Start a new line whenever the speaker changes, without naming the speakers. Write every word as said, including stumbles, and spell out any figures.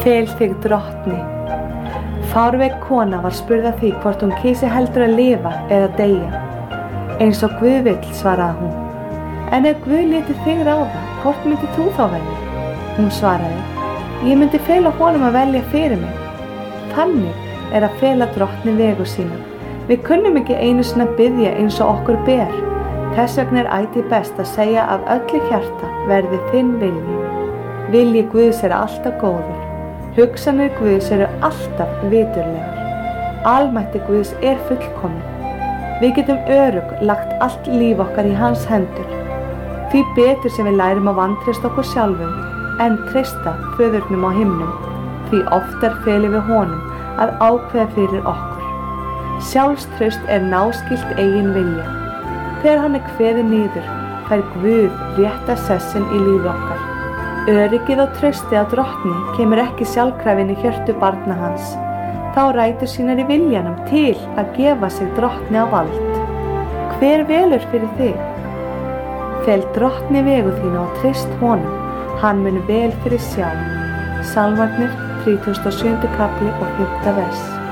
Fel þig drottni. Fárveik kona var spurð að því hvort hún kysi heldur að lifa eða deyja. Eins og Guð vill, svaraði hún. En ef Guð léti þig ráða, hvort myndi þú þá velja? Hún svaraði, ég myndi fela honum að velja fyrir mig. Þannig er að fela drottni vegu sína. Við kunnum ekki einu sinni að biðja eins og okkur ber. Þess vegna er ætíð best að segja af öllu hjarta verði þinn vilji. Vilji Guðs er alltaf góður. Hugsanir Guðs eru alltaf viturlegar. Almætti Guðs er fullkominn. Við getum örugg lagt allt líf okkar í hans hendur. Því betur sem við lærum að vantreysta okkur sjálfum en treysta föðurnum á himnum, því oftar felum við honum að ákveða fyrir okkur. Sjálfstraust er náskylt eigin vilja. Þegar hann er kveðinn niður, fær Guð rétta sessin í lífi okkar. Öryggið og traustið á drottni kemur ekki sjálfkrafinn í hjörtu barna hans. Þá rætur sínar í viljanum til að gefa sig drottni á vald. Hver velur fyrir þig? Fel drottni vegu þína og treyst honum, hann mun vel fyrir sjá. Salmarnir þrítugasta og sjöunda kafli og fimmta vers.